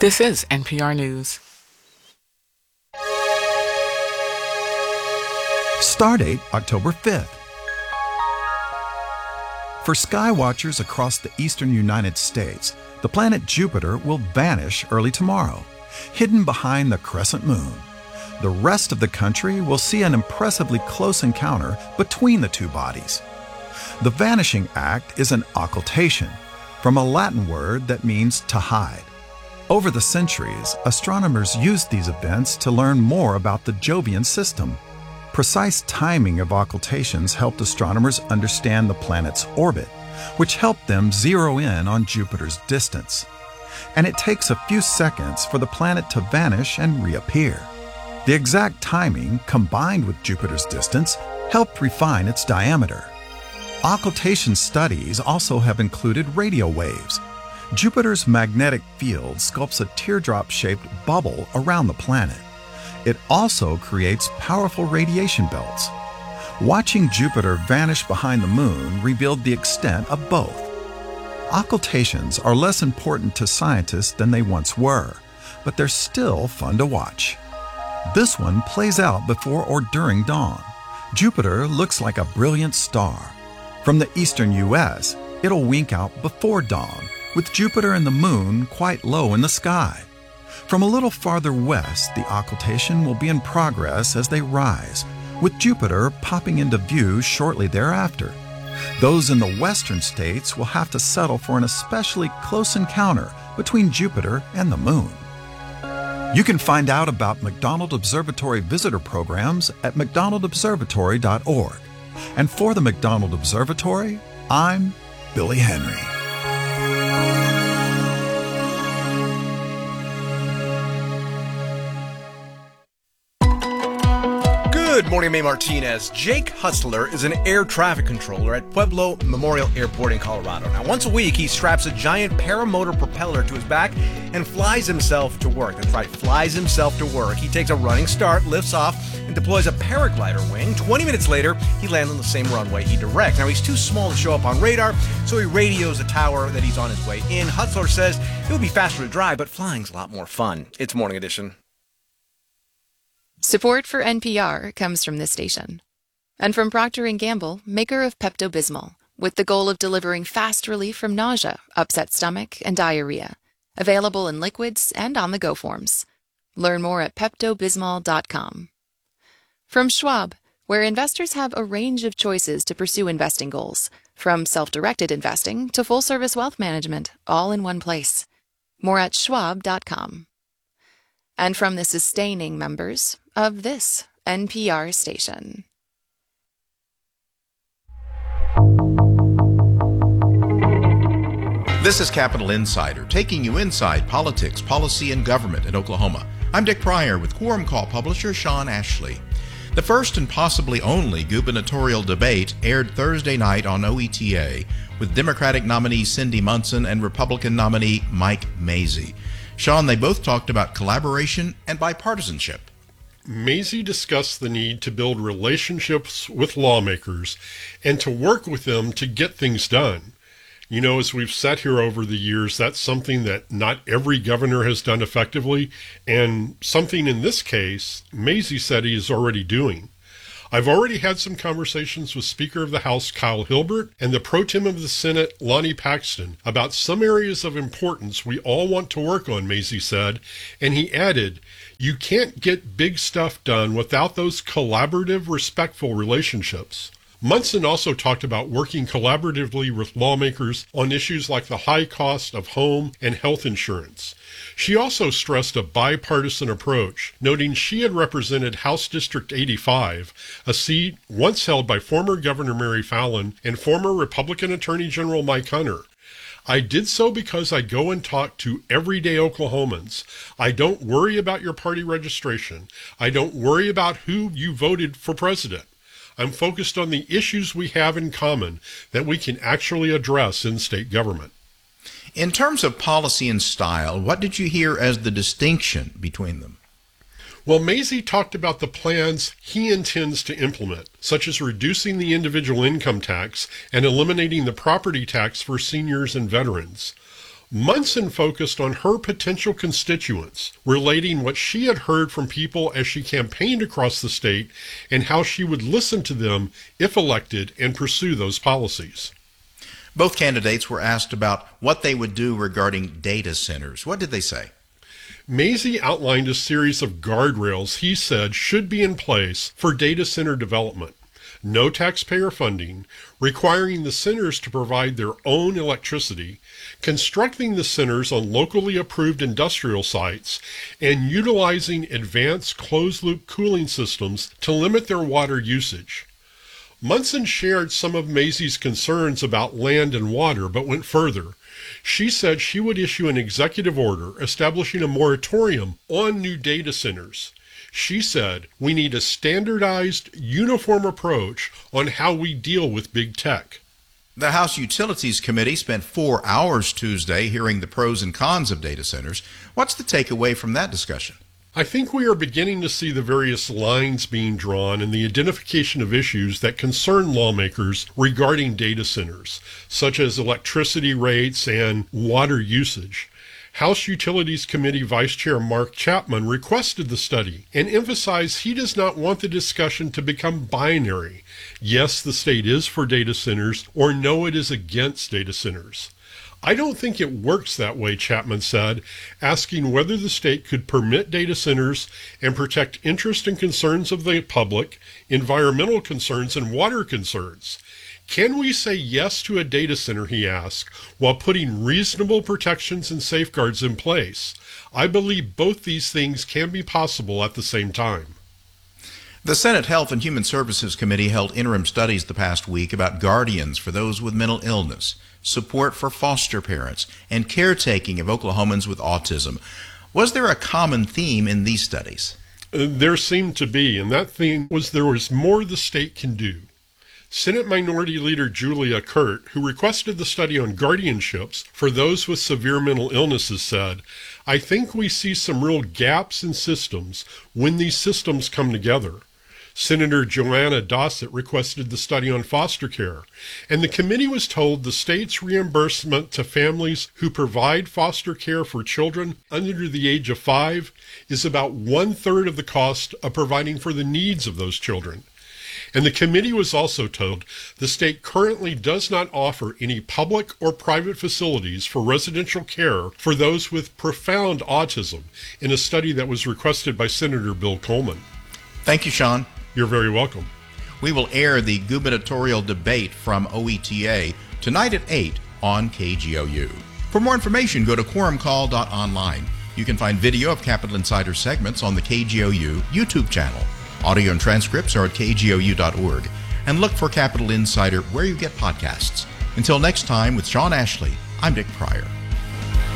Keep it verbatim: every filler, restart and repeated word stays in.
This is N P R News. Stardate October fifth. For skywatchers across the eastern United States, the planet Jupiter will vanish early tomorrow, hidden behind the crescent moon. The rest of the country will see an impressively close encounter between the two bodies. The vanishing act is an occultation, from a Latin word that means to hide. Over the centuries, astronomers used these events to learn more about the Jovian system. Precise timing of occultations helped astronomers understand the planet's orbit, which helped them zero in on Jupiter's distance. And it takes a few seconds for the planet to vanish and reappear. The exact timing, combined with Jupiter's distance, helped refine its diameter. Occultation studies also have included radio waves. Jupiter's magnetic field sculpts a teardrop-shaped bubble around the planet. It also creates powerful radiation belts. Watching Jupiter vanish behind the moon revealed the extent of both. Occultations are less important to scientists than they once were, but they're still fun to watch. This one plays out before or during dawn. Jupiter looks like a brilliant star. From the eastern U S, it'll wink out before dawn, with Jupiter and the moon quite low in the sky. From a little farther west, the occultation will be in progress as they rise, with Jupiter popping into view shortly thereafter. Those in the western states will have to settle for an especially close encounter between Jupiter and the moon. You can find out about McDonald Observatory visitor programs at mcdonald observatory dot org. And for the McDonald Observatory, I'm Billy Henry. Good morning, May Martinez. Jake Hustler is an air traffic controller at Pueblo Memorial Airport in Colorado. Now, once a week, he straps a giant paramotor propeller to his back and flies himself to work. That's right, flies himself to work. He takes a running start, lifts off, and deploys a paraglider wing. twenty minutes later, he lands on the same runway he directs. Now, he's too small to show up on radar, so he radios the tower that he's on his way in. Hustler says it would be faster to drive, but flying's a lot more fun. It's Morning Edition. Support for N P R comes from this station. And from Procter and Gamble, maker of Pepto-Bismol, with the goal of delivering fast relief from nausea, upset stomach, and diarrhea. Available in liquids and on-the-go forms. Learn more at pepto bismol dot com. From Schwab, where investors have a range of choices to pursue investing goals, from self-directed investing to full-service wealth management, all in one place. More at schwab dot com. And from the sustaining members of this N P R station. This is Capital Insider, taking you inside politics, policy, and government in Oklahoma. I'm Dick Pryor with Quorum Call publisher Sean Ashley. The first and possibly only gubernatorial debate aired Thursday night on O E T A with Democratic nominee Cindy Munson and Republican nominee Mike Mazie. Sean, they both talked about collaboration and bipartisanship. Mazie discussed the need to build relationships with lawmakers and to work with them to get things done. You know, as we've sat here over the years, that's something that not every governor has done effectively, and something in this case, Mazie said he is already doing. I've already had some conversations with Speaker of the House Kyle Hilbert and the Pro Tem of the Senate Lonnie Paxton about some areas of importance we all want to work on, Mazie said, and he added, you can't get big stuff done without those collaborative, respectful relationships. Munson also talked about working collaboratively with lawmakers on issues like the high cost of home and health insurance. She also stressed a bipartisan approach, noting she had represented House District eighty-five, a seat once held by former Governor Mary Fallin and former Republican Attorney General Mike Hunter. I did so because I go and talk to everyday Oklahomans. I don't worry about your party registration. I don't worry about who you voted for president. I'm focused on the issues we have in common that we can actually address in state government. In terms of policy and style, what did you hear as the distinction between them? Well, Mazie talked about the plans he intends to implement, such as reducing the individual income tax and eliminating the property tax for seniors and veterans. Munson focused on her potential constituents, relating what she had heard from people as she campaigned across the state and how she would listen to them if elected and pursue those policies. Both candidates were asked about what they would do regarding data centers. What did they say? Mazie outlined a series of guardrails he said should be in place for data center development. No taxpayer funding, requiring the centers to provide their own electricity, constructing the centers on locally approved industrial sites, and utilizing advanced closed-loop cooling systems to limit their water usage. Munson shared some of Mazie's concerns about land and water, but went further. She said she would issue an executive order establishing a moratorium on new data centers. She said, we need a standardized, uniform approach on how we deal with big tech. The House Utilities Committee spent four hours Tuesday hearing the pros and cons of data centers. What's the takeaway from that discussion? I think we are beginning to see the various lines being drawn and the identification of issues that concern lawmakers regarding data centers, such as electricity rates and water usage. House Utilities Committee Vice Chair Mark Chapman requested the study and emphasized he does not want the discussion to become binary. Yes, the state is for data centers, or no, it is against data centers. I don't think it works that way, Chapman said, asking whether the state could permit data centers and protect interest and concerns of the public, environmental concerns, and water concerns. Can we say yes to a data center, he asked, while putting reasonable protections and safeguards in place? I believe both these things can be possible at the same time. The Senate Health and Human Services Committee held interim studies the past week about guardians for those with mental illness, support for foster parents, and caretaking of Oklahomans with autism. Was there a common theme in these studies? Uh, there seemed to be, and that theme was there was more the state can do. Senate Minority Leader Julia Kurt, who requested the study on guardianships for those with severe mental illnesses, said, I think we see some real gaps in systems when these systems come together. Senator Joanna Dossett requested the study on foster care, and the committee was told the state's reimbursement to families who provide foster care for children under the age of five is about one-third of the cost of providing for the needs of those children. And the committee was also told the state currently does not offer any public or private facilities for residential care for those with profound autism in a study that was requested by Senator Bill Coleman. Thank you, Sean. You're very welcome. We will air the gubernatorial debate from O E T A tonight at eight on K G O U. For more information, go to quorum call dot online. You can find video of Capitol Insider segments on the K G O U YouTube channel. Audio and transcripts are at K G O U dot org. And look for Capitol Insider where you get podcasts. Until next time, with Sean Ashley, I'm Dick Pryor.